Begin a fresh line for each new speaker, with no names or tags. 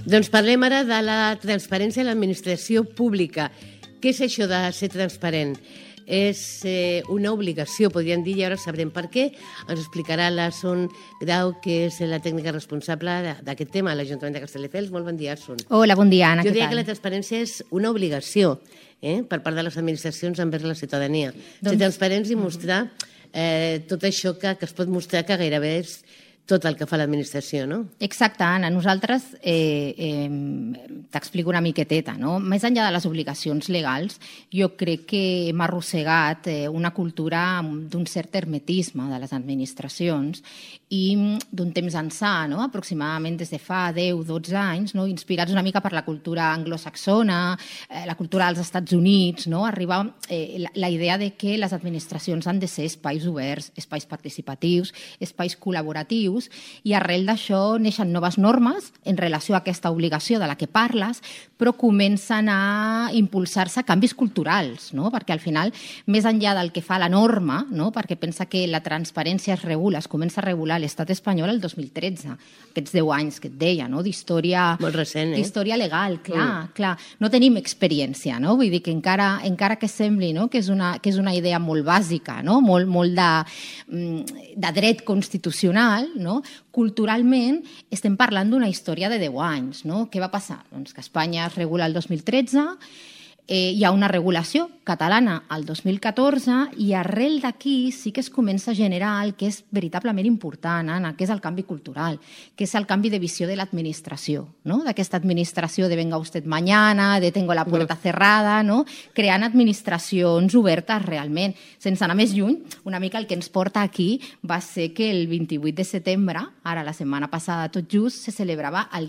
Doncs parlem ara de la transparència a l'administració pública. Què és això de ser transparent? És una obligació, podríem dir, i ara sabrem per què. Ens explicarà l'Asun Grau, que és la tècnica responsable d'aquest tema a l'Ajuntament de Castelldefels. Molt bon dia, Asun.
Hola, bon dia, Anna.
Jo diria que la transparència és una obligació per part de les administracions envers la ciutadania. Ser transparents i mostrar tot això que es pot mostrar, que gairebé és tot el que fa l'administració, no?
Exacte, Anna. Nosaltres t'explico una miqueteta, no? Més enllà de les obligacions legals, jo crec que hem arrossegat una cultura d'un cert hermetisme de les administracions i d'un temps ençà, no? Aproximadament des de fa 10-12 anys, no? Inspirats una mica per la cultura anglosaxona, la cultura dels Estats Units, no? Arriba la idea de que les administracions han de ser espais oberts, espais participatius, espais col·laboratius, i arrel d'això neixen noves normes en relació a aquesta obligació de la que parles, però comencen a impulsar-se canvis culturals, no? Perquè al final, més enllà del que fa la norma, no? Perquè pensa que la transparència es regula, es comença a regular l'estat espanyol el 2013, aquests 10 anys que et deia, no? D'història...
Molt recent,
d'història legal, clar. No tenim experiència, no? Vull dir que encara que sembli, no? que és una idea molt bàsica, no? Molt de dret constitucional, no? Culturalment estem parlant d'una història de 10 anys. No? Què va passar? Doncs que Espanya es regula el 2013, hi ha una regulació catalana al 2014 i arrel d'aquí sí que es comença a generar el que és veritablement important, Anna, que és el canvi cultural, que és el canvi de visió de l'administració, no? D'aquesta administració de venga usted mañana, de tengo la puerta cerrada, no? Creant administracions obertes realment. Sense anar més lluny, una mica el que ens porta aquí va ser que el 28 de setembre, ara la setmana passada tot just, se celebrava el